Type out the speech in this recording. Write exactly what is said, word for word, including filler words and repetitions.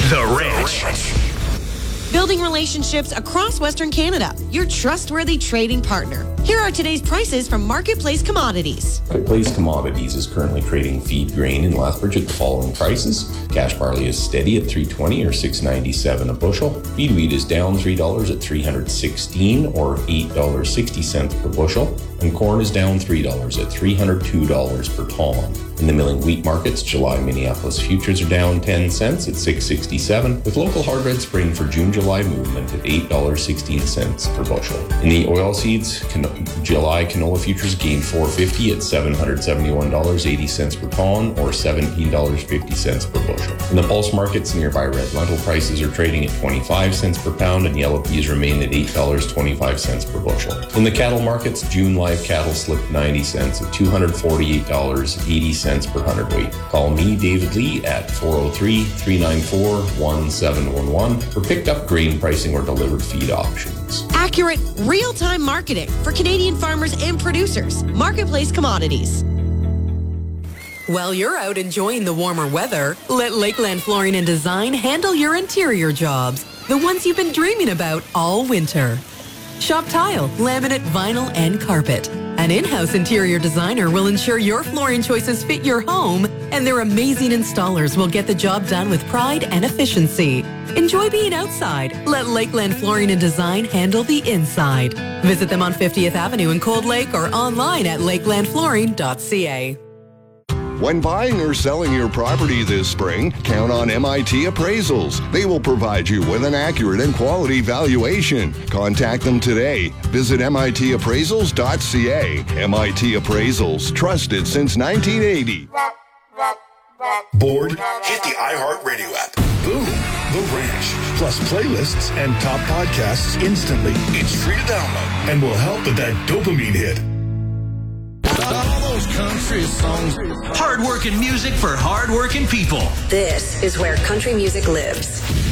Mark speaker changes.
Speaker 1: The Ranch.
Speaker 2: Building relationships across Western Canada. Your trustworthy trading partner. Here are today's prices from Marketplace Commodities.
Speaker 3: Marketplace Commodities is currently trading feed grain in Lethbridge at the following prices. Cash barley is steady at three twenty or six ninety-seven a bushel. Feed wheat is down three dollars at three sixteen or eight dollars and sixty cents per bushel. And corn is down three dollars at three hundred two dollars per ton. In the milling wheat markets, July Minneapolis futures are down ten cents at six sixty-seven, with local hard red spring for June-July movement at eight dollars and sixteen cents per bushel. In the oilseeds, can- July canola futures gained four fifty at seven hundred seventy-one dollars and eighty cents per ton or seventeen dollars and fifty cents per bushel. In the pulse markets, nearby red lentil prices are trading at twenty-five cents per pound and yellow peas remain at eight dollars and twenty-five cents per bushel. In the cattle markets, June live cattle slipped ninety cents at two hundred forty-eight dollars and eighty cents per hundredweight. Call me, David Lee, at four oh three, three nine four, one seven one one for picked up grain pricing or delivered feed options.
Speaker 2: Accurate, real-time marketing for Canadian farmers and producers. Marketplace Commodities.
Speaker 4: While you're out enjoying the warmer weather, let Lakeland Flooring and Design handle your interior jobs, the ones you've been dreaming about all winter. Shop tile, laminate, vinyl, and carpet. An in-house interior designer will ensure your flooring choices fit your home, and their amazing installers will get the job done with pride and efficiency. Enjoy being outside. Let Lakeland Flooring and Design handle the inside. Visit them on fiftieth Avenue in Cold Lake or online at lakeland flooring dot c a.
Speaker 5: When buying or selling your property this spring, count on M I T Appraisals. They will provide you with an accurate and quality valuation. Contact them today. Visit M I T appraisals dot c a. M I T Appraisals, trusted since nineteen eighty.
Speaker 1: Bored? Hit the iHeartRadio app. Boom. The Ranch. Plus playlists and top podcasts instantly. It's free to download and will help with that dopamine hit.
Speaker 6: All those country songs.
Speaker 7: Hard-working music for hard-working people.
Speaker 8: This is where country music lives.